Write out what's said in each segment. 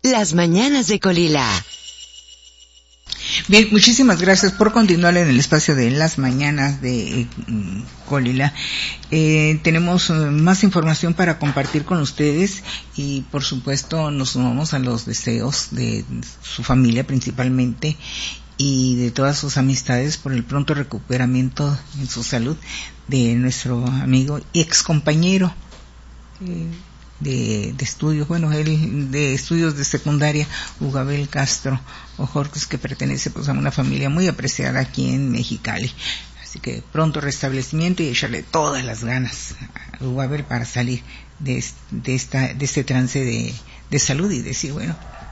Las mañanas de Colila. Bien, muchísimas gracias por continuar en el espacio de las mañanas de Colila. Tenemos más información para compartir con ustedes y por supuesto nos sumamos a los deseos de su familia principalmente y de todas sus amistades por el pronto recuperamiento en su salud de nuestro amigo y ex compañero de estudios, bueno, él de estudios de secundaria, Hugo Abel Castro Ojorques, que pertenece pues a una familia muy apreciada aquí en Mexicali. Así que pronto restablecimiento y echarle todas las ganas a Hugo Abel para salir de este trance de salud y decir, bueno,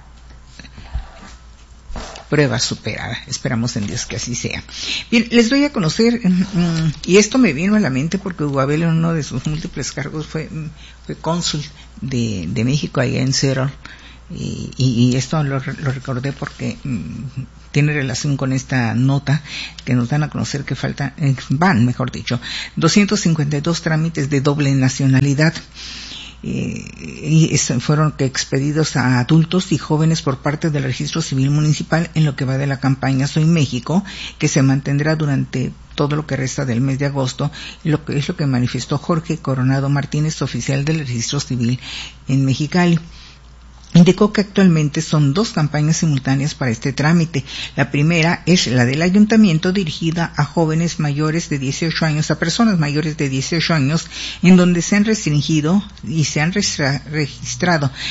prueba superada. Esperamos en Dios que así sea. Bien, les doy a conocer, y esto me vino a la mente porque Hugo Abel en uno de sus múltiples cargos fue cónsul de México allá en Seattle, y esto lo recordé porque tiene relación con esta nota que nos dan a conocer que van 252 trámites de doble nacionalidad. Y fueron expedidos a adultos y jóvenes por parte del Registro Civil Municipal en lo que va de la campaña Soy México, que se mantendrá durante todo lo que resta del mes de agosto, lo que manifestó Jorge Coronado Martínez, oficial del Registro Civil en Mexicali. Indicó que actualmente son 2 campañas simultáneas para este trámite. La primera es la del ayuntamiento dirigida a jóvenes mayores de 18 años, a personas mayores de 18 años, en donde se han restringido y se han registrado